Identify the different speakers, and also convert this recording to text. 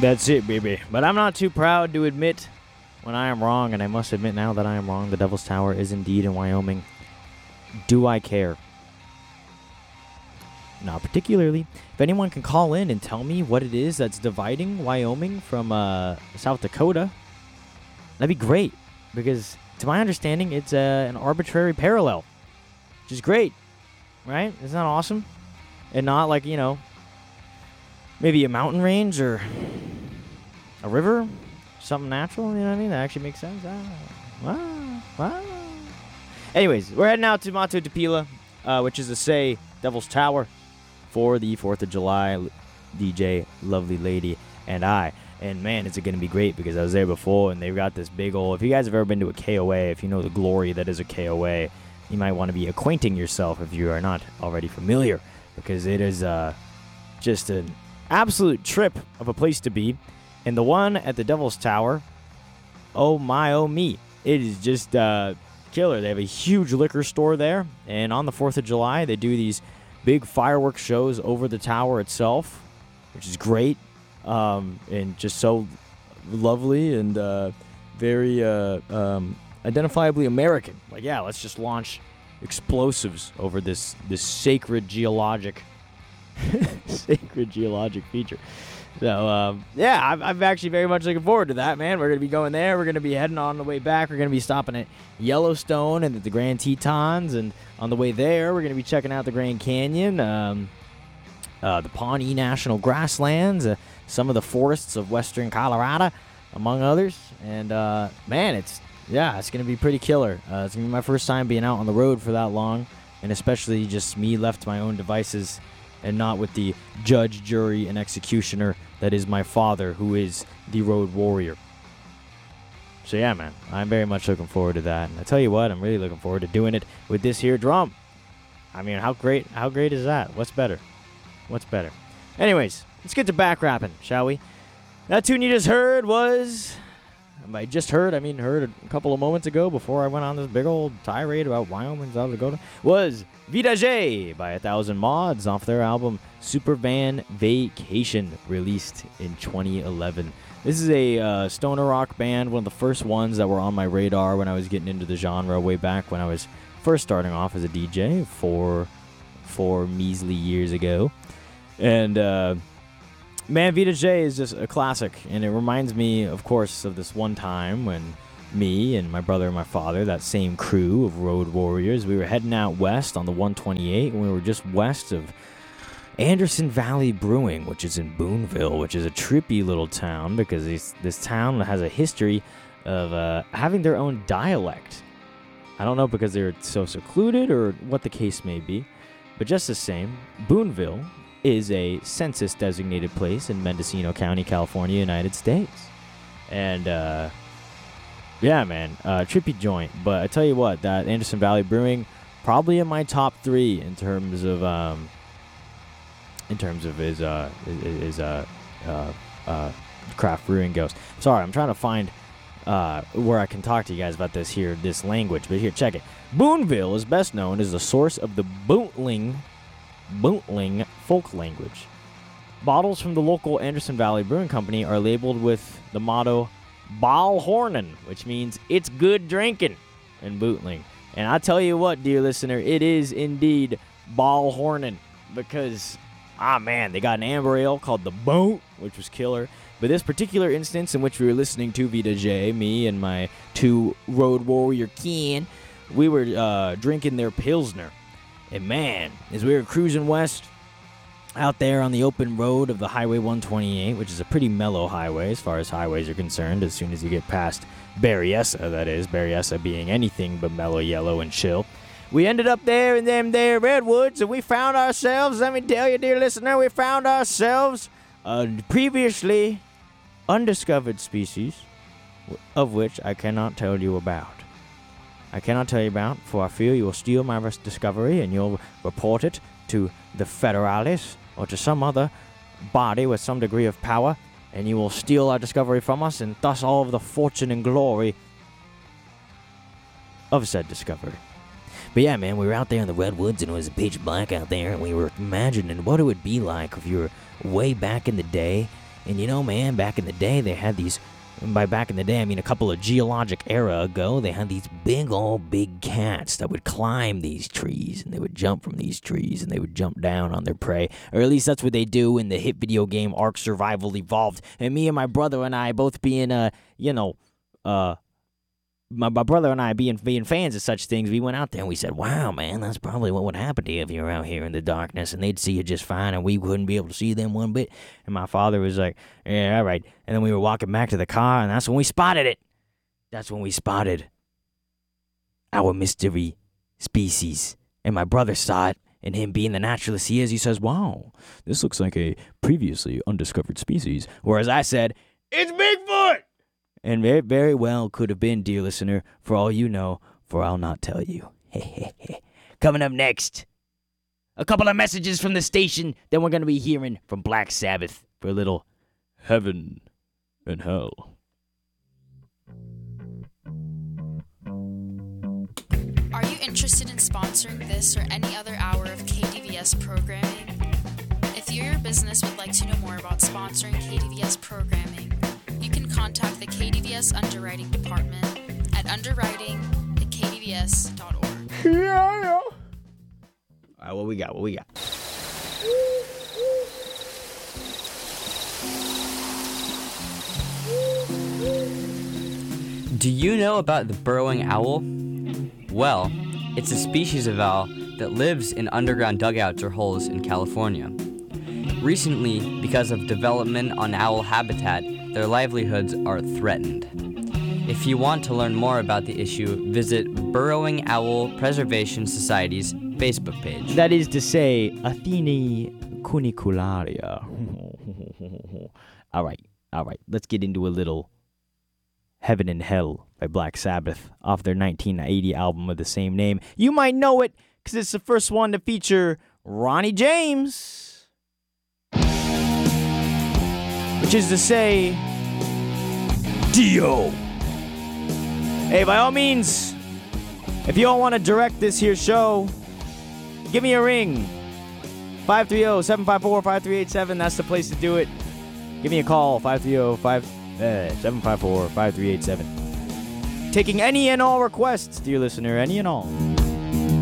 Speaker 1: That's it, baby. But I'm not too proud to admit when I am wrong, and I must admit now that I am wrong. The Devil's Tower is indeed in Wyoming. Do I care? Not particularly. If anyone can call in and tell me what it is that's dividing Wyoming from South Dakota, that'd be great. Because to my understanding, it's an arbitrary parallel, which is great, right? Isn't that awesome? And not like, maybe a mountain range or a river, something natural, you know what I mean? That actually makes sense. Wow. Anyways, we're heading out to Mato Tequila, which is to say Devil's Tower, for the 4th of July. DJ, lovely lady, and I. And man, is it going to be great, because I was there before, and they've got this big old... If you guys have ever been to a KOA, if you know the glory that is a KOA, you might want to be acquainting yourself if you are not already familiar, because it is just an absolute trip of a place to be. And the one at the Devil's Tower, oh my, oh me, it is just killer. They have a huge liquor store there, and on the 4th of July, they do these big fireworks shows over the tower itself, which is great, and just so lovely and very identifiably American. Like, yeah, let's just launch explosives over this sacred geologic feature. So, yeah, I'm actually very much looking forward to that, man. We're going to be going there. We're going to be heading on the way back. We're going to be stopping at Yellowstone and at the Grand Tetons. And on the way there, we're going to be checking out the Grand Canyon, the Pawnee National Grasslands, some of the forests of western Colorado, among others. And, man, it's going to be pretty killer. It's going to be my first time being out on the road for that long, and especially just me left to my own devices, and not with the judge, jury, and executioner that is my father, who is the road warrior. So yeah, man, I'm very much looking forward to that. And I tell you what, I'm really looking forward to doing it with this here drum. I mean, how great is that? What's better? Anyways, let's get to back rapping, shall we? That tune you just heard was... I heard a couple of moments ago before I went on this big old tirade about Wyoming, South Dakota, was Vida J by 1000 Mods off their album Supervan Vacation, released in 2011. This is a stoner rock band, one of the first ones that were on my radar when I was getting into the genre way back when I was first starting off as a DJ four measly years ago. And, man, Vida J is just a classic, and it reminds me, of course, of this one time when me and my brother and my father, that same crew of road warriors, we were heading out west on the 128, and we were just west of Anderson Valley Brewing, which is in Boonville, which is a trippy little town, because this town has a history of having their own dialect. I don't know because they're so secluded or what the case may be, but just the same, Boonville is a census-designated place in Mendocino County, California, United States. And, yeah, man, trippy joint. But I tell you what, that Anderson Valley Brewing, probably in my top 3 in terms of his craft brewing goes. Sorry, I'm trying to find where I can talk to you guys about this language. But here, check it. Boonville is best known as the source of the Boontling folk language. Bottles from the local Anderson Valley Brewing Company are labeled with the motto Ballhornin, which means it's good drinking in Bootling. And I tell you what, dear listener, it is indeed Ballhornin, because, man, they got an amber ale called the Boot, which was killer. But this particular instance in which we were listening to Vida J, me and my 2 road warrior kin, we were drinking their Pilsner. And man, as we were cruising west out there on the open road of the Highway 128, which is a pretty mellow highway as far as highways are concerned, as soon as you get past Berryessa, that is, Berryessa being anything but mellow yellow and chill, we ended up there in them there redwoods, and we found ourselves, let me tell you, dear listener, we found ourselves a previously undiscovered species, of which I cannot tell you about. For I fear you will steal my discovery and you'll report it to the Federales or to some other body with some degree of power, and you will steal our discovery from us, and thus all of the fortune and glory of said discovery. But yeah, man, we were out there in the redwoods, and it was pitch black out there, and we were imagining what it would be like if you were way back in the day, And you know, man, back in the day, they had these. And by back in the day, I mean a couple of geologic era ago, they had these big cats that would climb these trees, and they would jump from these trees, and they would jump down on their prey. Or at least that's what they do in the hit video game Ark Survival Evolved. And me and my brother and I both being, my brother and I being fans of such things, we went out there and we said, wow, man, that's probably what would happen to you if you were out here in the darkness, and they'd see you just fine, and we wouldn't be able to see them one bit. And my father was like, yeah, all right. And then we were walking back to the car, and that's when we spotted it. That's when we spotted our mystery species. And my brother saw it, and him being the naturalist he is, he says, wow, this looks like a previously undiscovered species. Whereas I said, it's Bigfoot! And it very well could have been, dear listener, for all you know, for I'll not tell you. Coming up next, a couple of messages from the station, then we're going to be hearing from Black Sabbath for a little Heaven and Hell.
Speaker 2: Are you interested in sponsoring this or any other hour of KDVS programming? If you or your business would like to know more about sponsoring KDVS programming, you can contact the KDVS Underwriting Department at underwriting@kdvs.org.
Speaker 1: Yeah. All right, what we got?
Speaker 3: Do you know about the burrowing owl? Well, it's a species of owl that lives in underground dugouts or holes in California. Recently, because of development on owl habitat, their livelihoods are threatened. If you want to learn more about the issue, visit Burrowing Owl Preservation Society's Facebook page.
Speaker 1: That is to say, Athene cunicularia. All right. Let's get into a little Heaven and Hell by Black Sabbath off their 1980 album of the same name. You might know it because it's the first one to feature Ronnie James. Which is to say, Dio. Hey, by all means, if you all want to direct this here show, give me a ring. 530-754-5387. That's the place to do it. Give me a call. 530-754-5387. Taking any and all requests, dear listener, any and all.